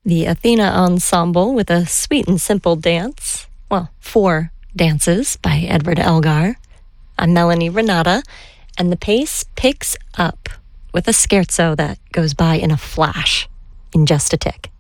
The Athena Ensemble with a sweet and simple dance. Well, 4 dances by Edward Elgar. I'm Melanie Renata, and the pace picks up with a scherzo that goes by in a flash, in just a tick.